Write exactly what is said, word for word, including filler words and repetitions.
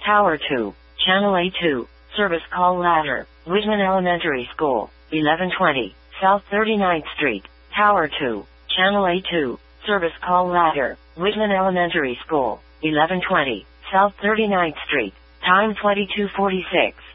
Tower two, Channel A two, Service Call Ladder, Whitman Elementary School, eleven twenty, South thirty-ninth Street. Tower two, Channel A two, Service Call Ladder, Whitman Elementary School, eleven twenty, South thirty-ninth Street. Time twenty-two forty-six.